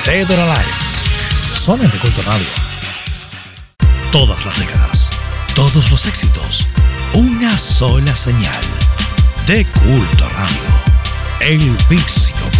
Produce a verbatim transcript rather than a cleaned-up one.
Dead or Alive. Son en de Culto Radio. Todas las décadas, todos los éxitos, una sola señal. De Culto Radio. El vicio